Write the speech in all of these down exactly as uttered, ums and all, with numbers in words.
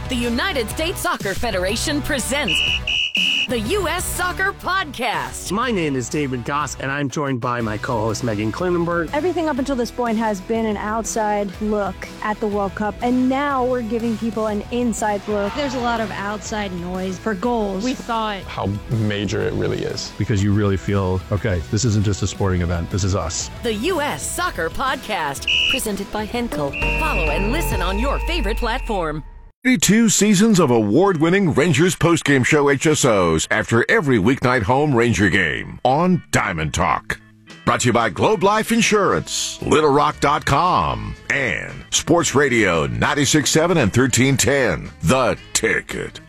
The United States Soccer Federation presents the U S Soccer Podcast. My name is David Goss, and I'm joined by my co-host Megan Klinenberg. Everything up until this point has been an outside look at the World Cup, and now we're giving people an inside look. There's a lot of outside noise for goals. We thought how major it really is. Because you really feel, okay, this isn't just a sporting event, this is us. The U S Soccer Podcast, presented by Henkel. Follow and listen on your favorite platform. thirty-two seasons of award-winning Rangers postgame show H S Os after every weeknight home Ranger game on Diamond Talk. Brought to you by Globe Life Insurance, Little Rock dot com, and Sports Radio ninety-six point seven and thirteen ten, The Ticket.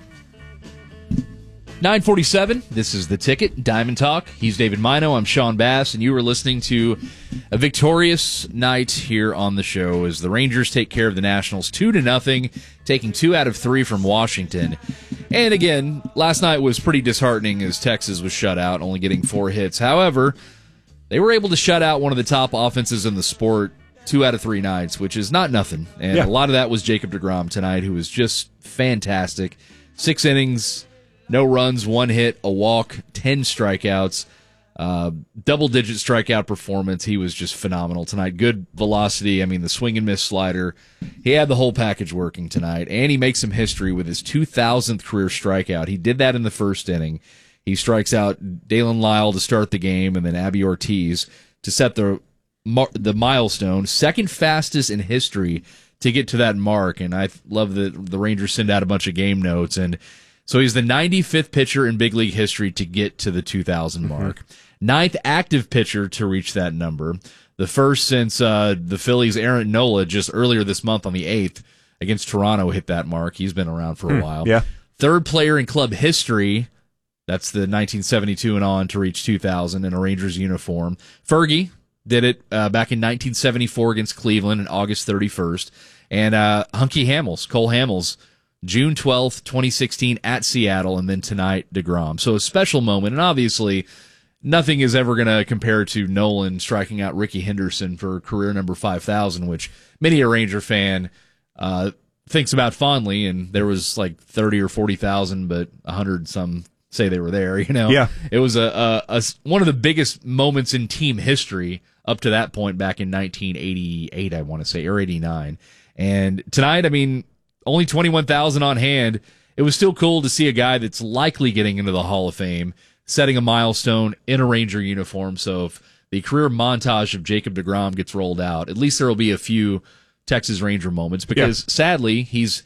nine forty-seven, this is The Ticket, Diamond Talk. He's David Mino, I'm Sean Bass, and you were listening to a victorious night here on the show as the Rangers take care of the Nationals two to nothing, taking two out of three from Washington. And again, last night was pretty disheartening as Texas was shut out, only getting four hits. However, they were able to shut out one of the top offenses in the sport two out of three nights, which is not nothing. And yeah. a lot of that was Jacob deGrom tonight, who was just fantastic. Six innings, no runs, one hit, a walk, ten strikeouts, uh, double-digit strikeout performance. He was just phenomenal tonight. Good velocity. I mean, the swing and miss slider. He had the whole package working tonight, and he makes some history with his two thousandth career strikeout. He did that in the first inning. He strikes out Dalen Lyle to start the game, and then Abby Ortiz to set the the milestone, second fastest in history to get to that mark. And I love that the Rangers send out a bunch of game notes, and so he's the ninety-fifth pitcher in big league history to get to the two thousand mark. Mm-hmm. Ninth active pitcher to reach that number. The first since uh, the Phillies' Aaron Nola just earlier this month on the eighth against Toronto hit that mark. He's been around for a mm, while. Yeah. Third player in club history, that's the nineteen seventy-two and on, to reach two thousand in a Rangers uniform. Fergie did it uh, back in nineteen seventy-four against Cleveland on August thirty-first. And uh, Hunky Hamels, Cole Hamels, June twelfth, twenty sixteen at Seattle, and then tonight deGrom. So a special moment, and obviously nothing is ever going to compare to Nolan striking out Ricky Henderson for career number five thousand, which many a Ranger fan uh, thinks about fondly, and there was like thirty or forty thousand, but one hundred some say they were there, you know? Yeah. It was a, a, a one of the biggest moments in team history up to that point back in nineteen eighty-eight, I want to say, or eighty-nine. And tonight, I mean, only twenty-one thousand on hand. It was still cool to see a guy that's likely getting into the Hall of Fame setting a milestone in a Ranger uniform. So if the career montage of Jacob deGrom gets rolled out, at least there will be a few Texas Ranger moments because yeah. sadly, he's,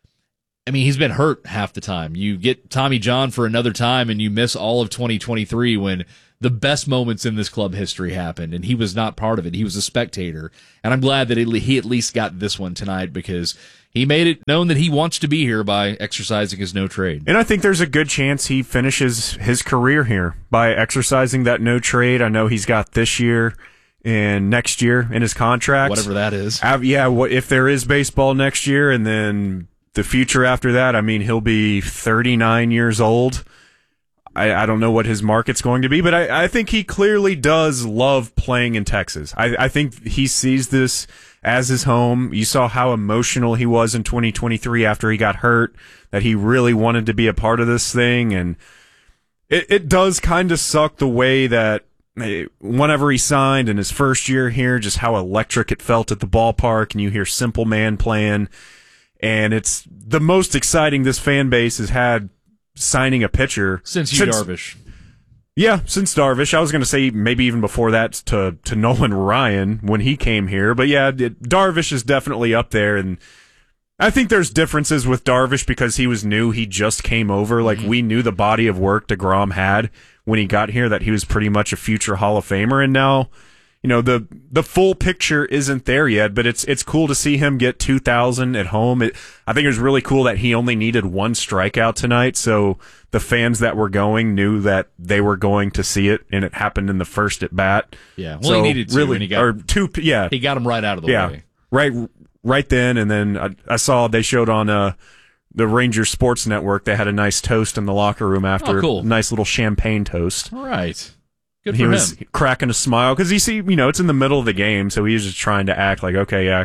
I mean, he's been hurt half the time. You get Tommy John for another time and you miss all of twenty twenty-three when the best moments in this club history happened, and he was not part of it. He was a spectator, and I'm glad that he at least got this one tonight because he made it known that he wants to be here by exercising his no trade. And I think there's a good chance he finishes his career here by exercising that no trade. I know he's got this year and next year in his contract. Whatever that is. Uh, yeah, what if there is baseball next year and then the future after that? I mean, he'll be thirty-nine years old. I, I don't know what his market's going to be, but I, I think he clearly does love playing in Texas. I, I think he sees this as his home. You saw how emotional he was in twenty twenty-three after he got hurt, that he really wanted to be a part of this thing. And it, it does kind of suck the way that whenever he signed in his first year here, just how electric it felt at the ballpark, and you hear Simple Man playing. And it's the most exciting this fan base has had signing a pitcher since Yu Darvish. Yeah, since Darvish. I was going to say maybe even before that to to Nolan Ryan when he came here. But yeah, it, Darvish is definitely up there. And I think there's differences with Darvish because he was new. He just came over. Like, mm-hmm. we knew the body of work deGrom had when he got here, that he was pretty much a future Hall of Famer. And now, you know, the the full picture isn't there yet, but it's it's cool to see him get two thousand at home. It, I think it was really cool that he only needed one strikeout tonight, so the fans that were going knew that they were going to see it, and it happened in the first at bat. Yeah, well, so he needed two, really, and he got, or two. Yeah, he got him right out of the yeah, way. right, right then, and then I, I saw they showed on uh, the Rangers Sports Network. They had a nice toast in the locker room after. Oh, cool. A nice little champagne toast. All right. Good he for was him. cracking a smile because you see, you know, it's in the middle of the game, so he was just trying to act like, okay, yeah,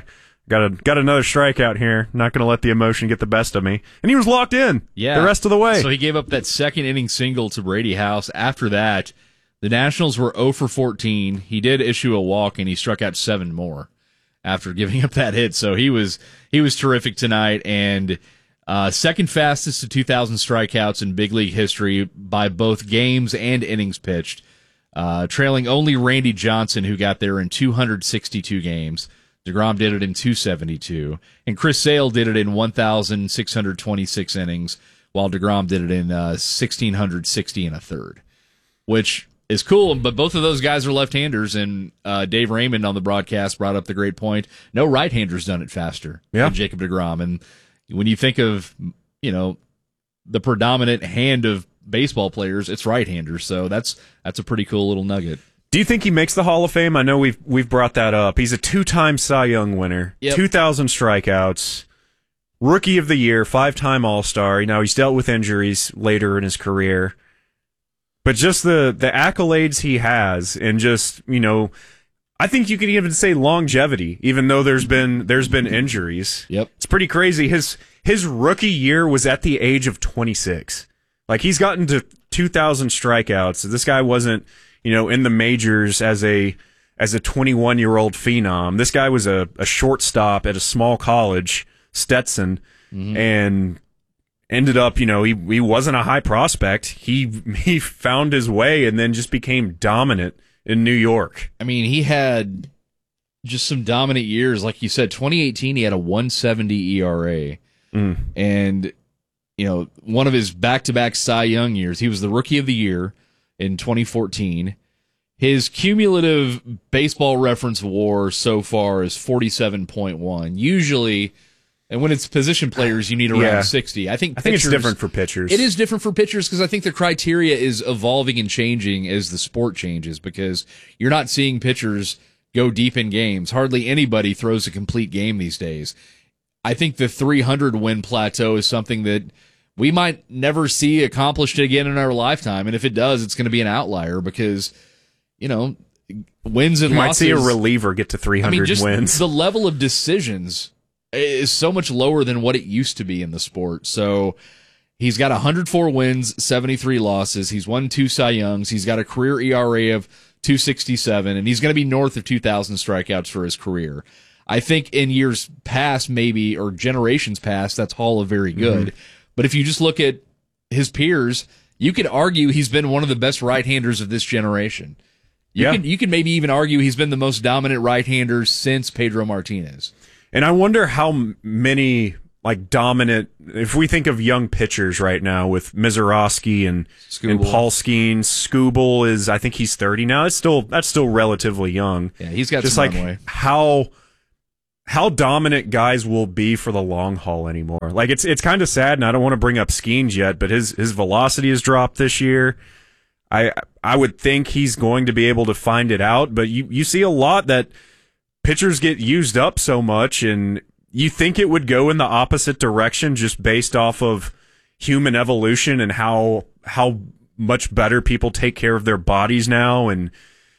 got a got another strikeout here. Not going to let the emotion get the best of me. And he was locked in yeah. the rest of the way. So he gave up that second inning single to Brady House. After that, the Nationals were oh for fourteen. He did issue a walk, and he struck out seven more after giving up that hit. So he was he was terrific tonight, and uh, second fastest to two thousand strikeouts in big league history by both games and innings pitched, uh, trailing only Randy Johnson, who got there in two hundred sixty-two games. DeGrom did it in two seventy-two, and Chris Sale did it in one thousand six hundred twenty-six innings, while DeGrom did it in uh, one thousand six hundred sixty and a third, which is cool. But both of those guys are left-handers, and uh, Dave Raymond on the broadcast brought up the great point. No right-hander's done it faster yeah. than Jacob DeGrom. And when you think of, you know, the predominant hand of baseball players, it's right-handers. So that's that's a pretty cool little nugget. Do you think he makes the Hall of Fame? I know we've we've brought that up. He's a two-time Cy Young winner, yep. two thousand strikeouts, Rookie of the Year, five-time All-Star. Now, he's dealt with injuries later in his career. But just the, the accolades he has, and just, you know, I think you could even say longevity, even though there's been there's been injuries. Yep. It's pretty crazy. His his rookie year was at the age of twenty-six. Like, he's gotten to two thousand strikeouts. This guy wasn't, you know, in the majors as a as a twenty-one-year-old phenom. This guy was a, a shortstop at a small college, Stetson, mm-hmm. and ended up, you know, he he wasn't a high prospect. He he found his way and then just became dominant in New York. I mean, he had just some dominant years. Like you said, twenty eighteen, he had a one seventy E R A. Mm. And, you know, one of his back-to-back Cy Young years, he was the Rookie of the Year in twenty fourteen. His cumulative baseball reference WAR so far is forty-seven point one. Usually, and when it's position players, you need around yeah. sixty. I think I think pitchers, it's different for pitchers. It is different for pitchers because I think the criteria is evolving and changing as the sport changes, because you're not seeing pitchers go deep in games. Hardly anybody throws a complete game these days. I think the three hundred win plateau is something that we might never see accomplished again in our lifetime. And if it does, it's going to be an outlier because, you know, wins and you losses. You might see a reliever get to three hundred I mean, just wins. The level of decisions is so much lower than what it used to be in the sport. So he's got one hundred four wins, seventy-three losses. He's won two Cy Youngs. He's got a career E R A of two sixty-seven, and he's going to be north of two thousand strikeouts for his career. I think in years past, maybe, or generations past, that's Hall of very good. Mm-hmm. But if you just look at his peers, you could argue he's been one of the best right-handers of this generation. You yeah. can you can maybe even argue he's been the most dominant right-hander since Pedro Martinez. And I wonder how many, like, dominant, if we think of young pitchers right now with Mizorowski and, and Paul Skeens, Skubal is, I think he's thirty now. It's still, that's still relatively young. Yeah, he's got just some like runway. how how dominant guys will be for the long haul anymore. Like, it's it's kind of sad, and I don't want to bring up Skeens yet, but his his velocity has dropped this year. I I would think he's going to be able to find it out, but you, you see a lot that pitchers get used up so much, and you think it would go in the opposite direction just based off of human evolution and how how much better people take care of their bodies now, and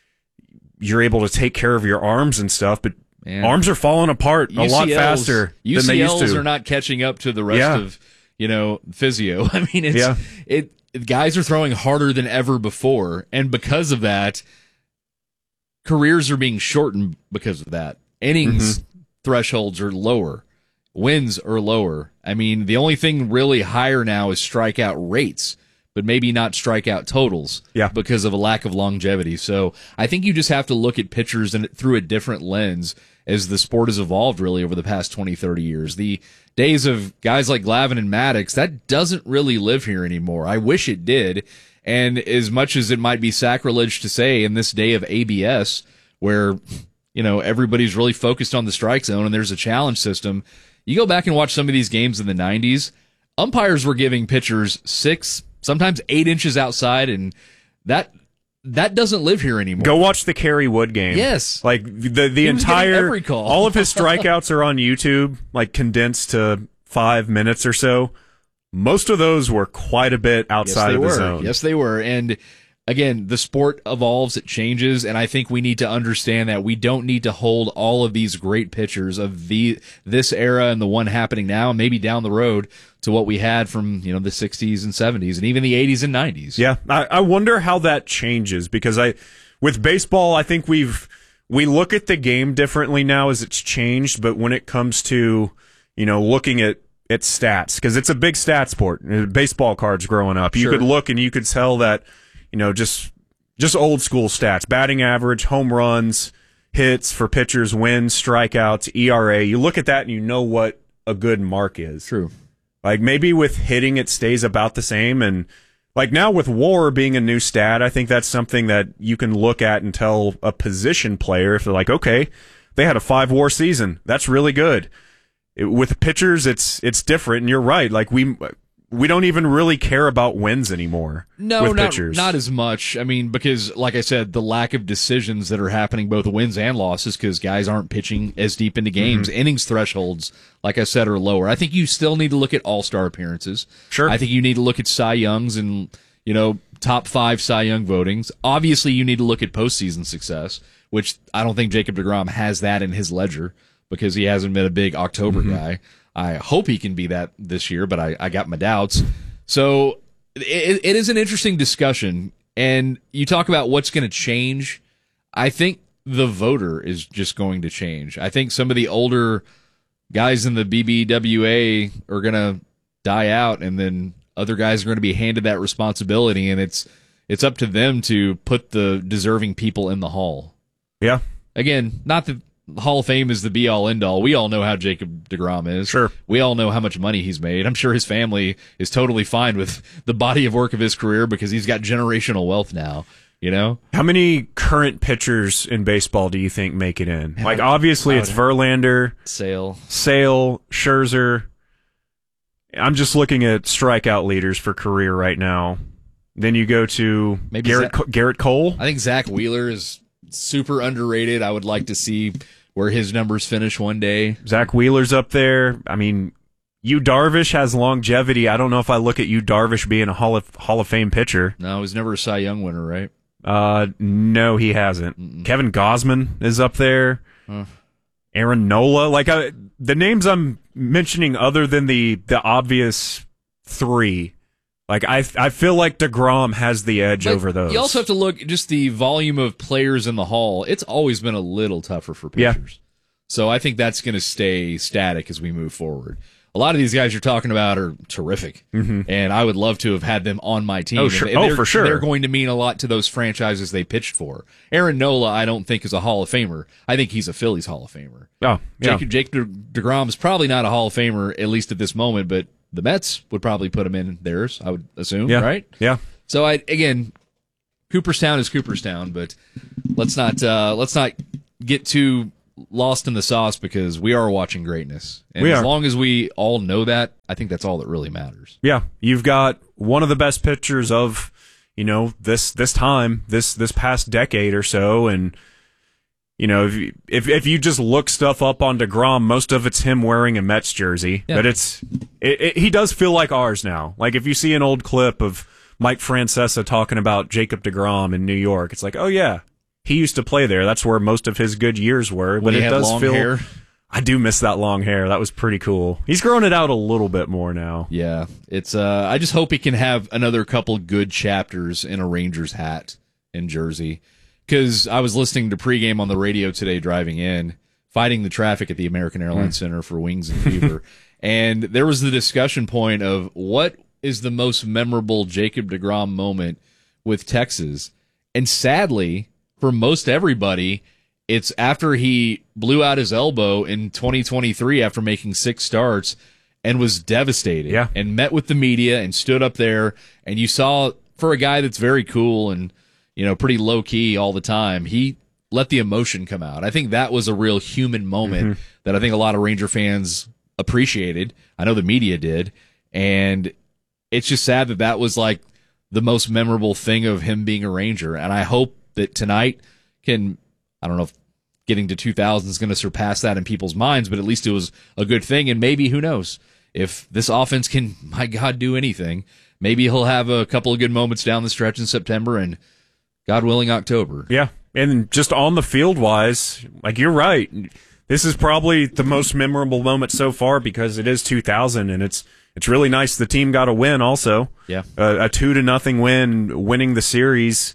you're able to take care of your arms and stuff, but Man. arms are falling apart a U C Ls, lot faster U C Ls than they used to. Are not catching up to the rest yeah. of, you know, physio. I mean, it's yeah. it guys are throwing harder than ever before, and because of that, careers are being shortened because of that. Innings mm-hmm. thresholds are lower. Wins are lower. I mean, the only thing really higher now is strikeout rates, but maybe not strikeout totals yeah. because of a lack of longevity. So I think you just have to look at pitchers and through a different lens as the sport has evolved really over the past twenty, thirty years. The days of guys like Glavine and Maddox, that doesn't really live here anymore. I wish it did. And as much as it might be sacrilege to say in this day of A B S, where, you know, everybody's really focused on the strike zone and there's a challenge system, you go back and watch some of these games in the nineties, umpires were giving pitchers six, sometimes eight inches outside, and that that doesn't live here anymore. Go watch the Kerry Wood game. Yes. Like, the, the He was entire, getting every call. all of his strikeouts are on YouTube, like, condensed to five minutes or so. Most of those were quite a bit outside yes, they of the were. zone. Yes, they were. And again, the sport evolves, it changes, and I think we need to understand that we don't need to hold all of these great pitchers of the this era and the one happening now, and maybe down the road, to what we had from, you know, the sixties and seventies and even the eighties and nineties. Yeah, I, I wonder how that changes, because I, with baseball, I think we've we look at the game differently now as it's changed, but when it comes to, you know, looking at at stats, because it's a big stat sport, baseball cards growing up, you Sure. could look and you could tell that, you know, just just old school stats, batting average, home runs, hits for pitchers, wins, strikeouts, E R A. You look at that and you know what a good mark is. True. Like, maybe with hitting it stays about the same, and like now with WAR being a new stat, I think that's something that you can look at and tell a position player if they're like, okay, they had a five WAR season, that's really good. It, with pitchers, it's it's different, and you're right. Like, we we don't even really care about wins anymore. No, with not, pitchers. not as much. I mean, because, like I said, the lack of decisions that are happening, both wins and losses, because guys aren't pitching as deep into games. Mm-hmm. Innings thresholds, like I said, are lower. I think you still need to look at all-star appearances. Sure. I think you need to look at Cy Youngs and, you know, top five Cy Young votings. Obviously, you need to look at postseason success, which I don't think Jacob deGrom has that in his ledger because he hasn't been a big October mm-hmm. guy. I hope he can be that this year, but I, I got my doubts. So it, it is an interesting discussion, and you talk about what's going to change. I think the voter is just going to change. I think some of the older guys in the B B W A are going to die out, and then other guys are going to be handed that responsibility, and it's it's up to them to put the deserving people in the hall. Yeah. Again, not that Hall of Fame is the be-all, end-all. We all know how Jacob deGrom is. Sure. We all know how much money he's made. I'm sure his family is totally fine with the body of work of his career because he's got generational wealth now, you know? How many current pitchers in baseball do you think make it in? Man, like, I- obviously, I it's would- Verlander, Sale. Sale, Scherzer. I'm just looking at strikeout leaders for career right now. Then you go to Maybe Garrett, Zach- Co- Garrett Cole. I think Zach Wheeler is super underrated. I would like to see where his numbers finish one day. Zach Wheeler's up there. I mean, Yu Darvish has longevity. I don't know if I look at Yu Darvish being a Hall of Hall of Fame pitcher. No, he was never a Cy Young winner, right? Uh, no, he hasn't. Mm-mm. Kevin Gausman is up there. Huh. Aaron Nola. Like, I, the names I'm mentioning other than the, the obvious three, like, I I feel like DeGrom has the edge But over those. You also have to look at just the volume of players in the hall. It's always been a little tougher for Yeah. pitchers. So I think that's going to stay static as we move forward. A lot of these guys you're talking about are terrific, mm-hmm. and I would love to have had them on my team. Oh, sure. And Oh, they're- for sure. They're going to mean a lot to those franchises they pitched for. Aaron Nola, I don't think is a Hall of Famer. I think he's a Phillies Hall of Famer. Oh, yeah. Jacob, Jacob deGrom is probably not a Hall of Famer, at least at this moment, but the Mets would probably put him in theirs, I would assume, Yeah. right? Yeah. So I again, Cooperstown is Cooperstown, but let's not uh, let's not get too lost in the sauce because we are watching greatness. And We as are. long as we all know that, I think that's all that really matters. Yeah, you've got one of the best pitchers of, you know, this this time, this this past decade or so, and you know, if you, if if you just look stuff up on DeGrom, most of it's him wearing a Mets jersey. Yeah. But it's it, it, he does feel like ours now. Like, if you see an old clip of Mike Francesa talking about Jacob deGrom in New York, it's like, oh yeah, he used to play there. That's where most of his good years were. When But he it had does long feel. hair. I do miss that long hair. That was pretty cool. He's grown it out a little bit more now. Yeah, it's. Uh, I just hope he can have another couple good chapters in a Rangers hat and jersey. Because I was listening to pregame on the radio today, driving in, fighting the traffic at the American Airlines Mm. Center for Wings and Fever, and there was the discussion point of what is the most memorable Jacob deGrom moment with Texas, and sadly, for most everybody, it's after he blew out his elbow in twenty twenty-three after making six starts and was devastated Yeah. and met with the media and stood up there. And you saw, for a guy that's very cool and, you know, pretty low key all the time, he let the emotion come out. I think that was a real human moment Mm-hmm. that I think a lot of Ranger fans appreciated. I know the media did. And it's just sad that that was like the most memorable thing of him being a Ranger. And I hope that tonight can, I don't know if getting to two thousand is going to surpass that in people's minds, but at least it was a good thing. And maybe, who knows, if this offense can, my God, do anything, maybe he'll have a couple of good moments down the stretch in September and God willing, October. Yeah, and just on the field wise, like you're right. This is probably the most memorable moment so far because it is two thousand, and it's it's really nice the team got a win also. Yeah, uh, a two to nothing win, winning the series.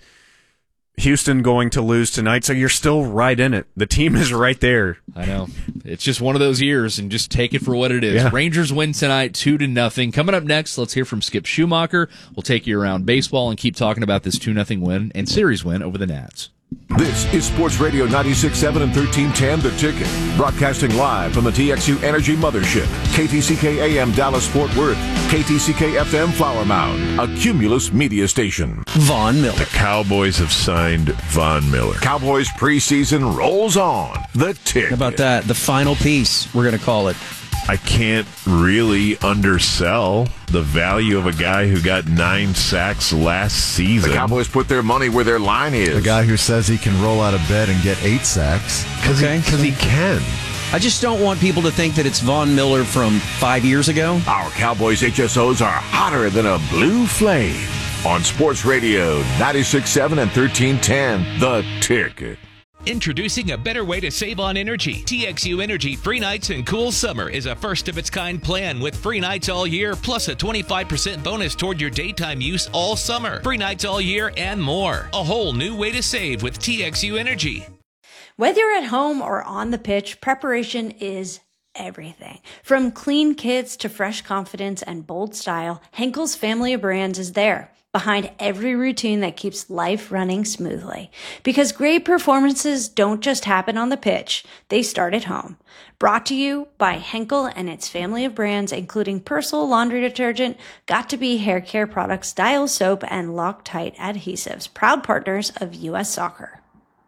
Houston going to lose tonight, so you're still right in it. The team is right there. I know. It's just one of those years, and just take it for what it is. Yeah. Rangers win tonight, two to nothing. Coming up next, let's hear from Skip Schumacher. We'll take you around baseball and keep talking about this two nothing win and series win over the Nats. This is Sports Radio ninety-six point seven and thirteen ten The Ticket. Broadcasting live from the T X U Energy Mothership. K T C K A M Dallas Fort Worth. K T C K F M Flower Mound. A Cumulus media station. Von Miller. The Cowboys have signed Von Miller. Cowboys preseason rolls on. The Ticket. How about that? The final piece, we're going to call it. I can't really undersell the value of a guy who got nine sacks last season. The Cowboys put their money where their line is. The guy who says he can roll out of bed and get eight sacks. Because okay. he, he can. I just don't want people to think that it's Von Miller from five years ago. Our Cowboys H S Os are hotter than a blue flame. On Sports Radio ninety-six point seven and thirteen ten The Ticket. Introducing a better way to save on energy. T X U Energy Free Nights and Cool Summer is a first-of-its-kind plan with free nights all year, plus a twenty-five percent bonus toward your daytime use all summer. Free nights all year and more. A whole new way to save with T X U Energy. Whether you're at home or on the pitch, preparation is everything. From clean kits to fresh confidence and bold style, Henkel's family of brands is there, behind every routine that keeps life running smoothly. Because great performances don't just happen on the pitch, they start at home. Brought to you by Henkel and its family of brands, including Persil laundry detergent, Got2b hair care products, Dial soap, and Loctite adhesives, proud partners of U S Soccer.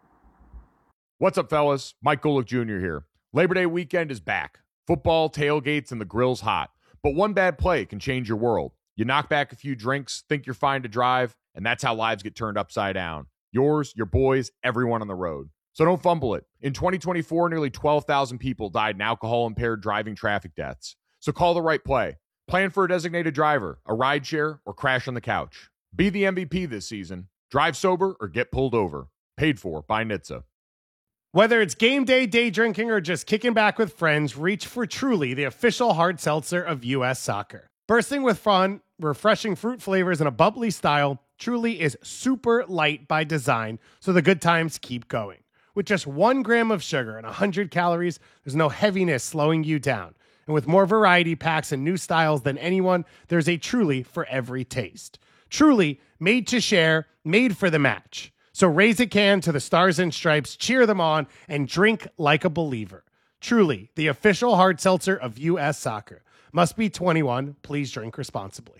What's up, fellas? Mike Golick Junior here. Labor Day weekend is back. Football, tailgates, and the grill's hot. But one bad play can change your world. You knock back a few drinks, think you're fine to drive, and that's how lives get turned upside down. Yours, your boys, everyone on the road. So don't fumble it. In twenty twenty-four, nearly twelve thousand people died in alcohol-impaired driving traffic deaths. So call the right play. Plan for a designated driver, a rideshare, or crash on the couch. Be the M V P this season. Drive sober or get pulled over. Paid for by N H T S A. Whether it's game day, day drinking, or just kicking back with friends, reach for Truly, the official hard seltzer of U S Soccer. Bursting with fun, refreshing fruit flavors, and a bubbly style, Truly is super light by design, so the good times keep going. With just one gram of sugar and one hundred calories, there's no heaviness slowing you down. And with more variety packs and new styles than anyone, there's a Truly for every taste. Truly, made to share, made for the match. So raise a can to the Stars and Stripes, cheer them on, and drink like a believer. Truly, the official hard seltzer of U S Soccer. Must be twenty-one. Please drink responsibly.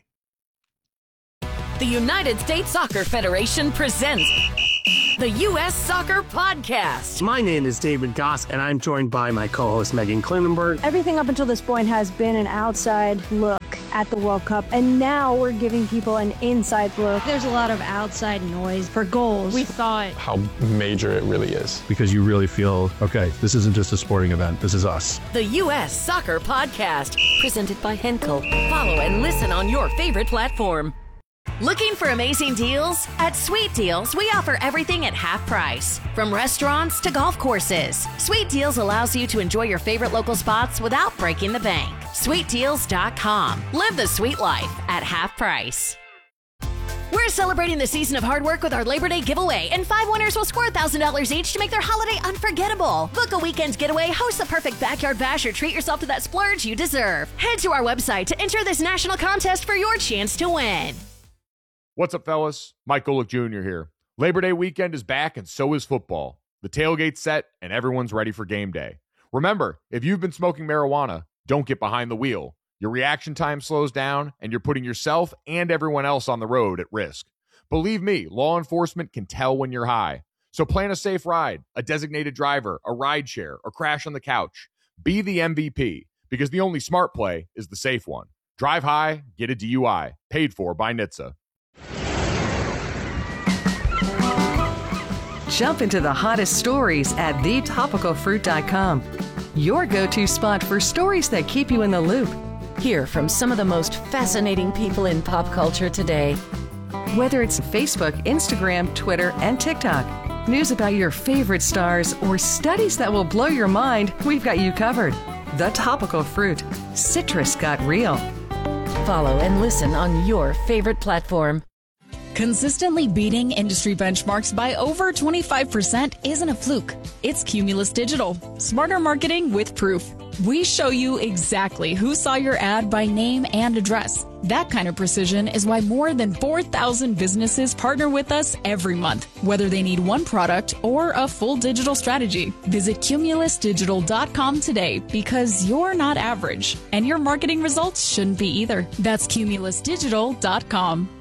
The United States Soccer Federation presents the U S Soccer Podcast. My name is David Goss, and I'm joined by my co-host Megan Klinenberg. Everything up until this point has been an outside look at the World Cup, and now we're giving people an inside look. There's a lot of outside noise for goals. We thought how major it really is. Because you really feel, okay, this isn't just a sporting event, this is us. The U S Soccer Podcast, presented by Henkel. Follow and listen on your favorite platform. Looking for amazing deals? At Sweet Deals, we offer everything at half price. From restaurants to golf courses, Sweet Deals allows you to enjoy your favorite local spots without breaking the bank. sweet deals dot com. Live the sweet life at half price. We're celebrating the season of hard work with our Labor Day giveaway, and five winners will score one thousand dollars each to make their holiday unforgettable. Book a weekend getaway, host the perfect backyard bash, or treat yourself to that splurge you deserve. Head to our website to enter this national contest for your chance to win. What's up, fellas? Mike Golick Junior here. Labor Day weekend is back, and so is football. The tailgate's set, and everyone's ready for game day. Remember, if you've been smoking marijuana, don't get behind the wheel. Your reaction time slows down, and you're putting yourself and everyone else on the road at risk. Believe me, law enforcement can tell when you're high. So plan a safe ride, a designated driver, a ride share, or crash on the couch. Be the M V P, because the only smart play is the safe one. Drive high, get a D U I. Paid for by N H T S A. Jump into the hottest stories at the topical fruit dot com. Your go-to spot for stories that keep you in the loop. Hear from some of the most fascinating people in pop culture today. Whether it's Facebook, Instagram, Twitter, and TikTok, news about your favorite stars, or studies that will blow your mind, we've got you covered. The Topical Fruit. Citrus got real. Follow and listen on your favorite platform. Consistently beating industry benchmarks by over twenty-five percent isn't a fluke. It's Cumulus Digital. Smarter marketing with proof. We show you exactly who saw your ad by name and address. That kind of precision is why more than four thousand businesses partner with us every month, whether they need one product or a full digital strategy. Visit cumulus digital dot com today, because you're not average, and your marketing results shouldn't be either. That's cumulus digital dot com.